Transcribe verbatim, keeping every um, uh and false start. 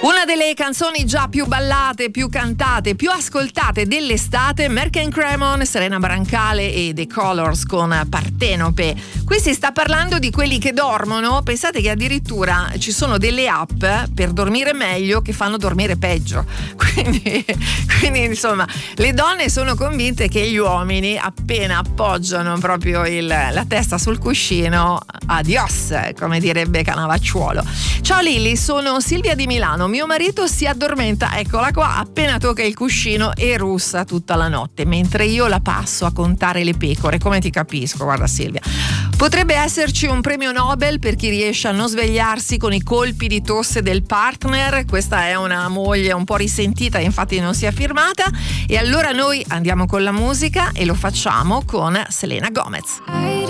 Una delle canzoni già più ballate, più cantate, più ascoltate dell'estate, Merck and Cremon, Serena Brancale e The Colors con Partenope. Qui si sta parlando di quelli che dormono. Pensate che addirittura ci sono delle app per dormire meglio che fanno dormire peggio. Quindi, quindi insomma, le donne sono convinte che gli uomini appena appoggiano proprio il, la testa sul cuscino, adios, come direbbe Canavacciuolo. Ciao Lilli, sono Silvia di Milano. Mio marito si addormenta, eccola qua, appena tocca il cuscino e russa tutta la notte, mentre io la passo a contare le pecore. Come ti capisco, guarda Silvia. Potrebbe esserci un premio Nobel per chi riesce a non svegliarsi con i colpi di tosse del partner. Questa è una moglie un po' risentita, infatti non si è firmata. E allora noi andiamo con la musica e lo facciamo con Selena Gomez.